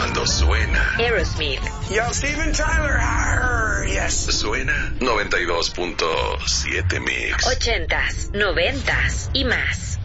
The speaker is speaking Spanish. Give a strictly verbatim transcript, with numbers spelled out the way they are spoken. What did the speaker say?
Cuando suena Aerosmith. Yo, Steven Tyler. Arr, yes. Suena noventa y dos punto siete Mix. Ochentas, noventas y más.